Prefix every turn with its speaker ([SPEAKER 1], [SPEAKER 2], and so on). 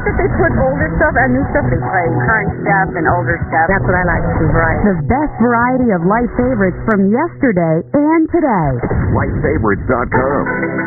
[SPEAKER 1] like that they put older stuff and new stuff. They play current stuff and older stuff. That's what I like to do, variety.
[SPEAKER 2] The best variety of life favorites from yesterday and today.
[SPEAKER 3] LifeFavorites.com.